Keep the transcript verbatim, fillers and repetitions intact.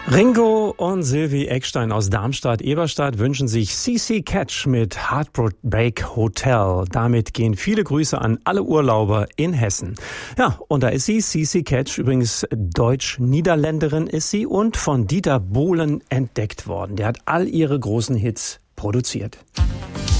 Ringo und Sylvie Eckstein aus Darmstadt-Eberstadt wünschen sich C C Catch mit Heartbreak Hotel. Damit gehen viele Grüße an alle Urlauber in Hessen. Ja, und da ist sie, C C Catch, übrigens Deutsch-Niederländerin ist sie und von Dieter Bohlen entdeckt worden. Der hat all ihre großen Hits produziert.